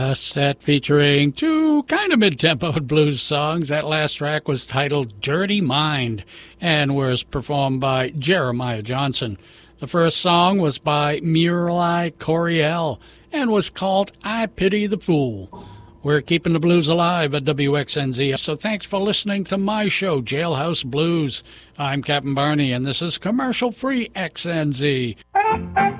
A set featuring two kind of mid-tempo blues songs. That last track was titled Dirty Mind and was performed by Jeremiah Johnson. The first song was by Murali Coryell and was called I Pity the Fool. We're keeping the blues alive at WXNZ, so thanks for listening to my show, Jailhouse Blues. I'm Captain Barney, and this is commercial-free XNZ.